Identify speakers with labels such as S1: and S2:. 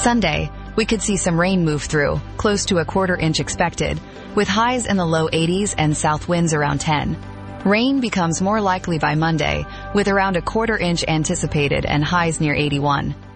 S1: Sunday, we could see some rain move through, close to a quarter-inch expected, with highs in the low 80s and south winds around 10. Rain becomes more likely by Monday, with around a quarter-inch anticipated and highs near 81.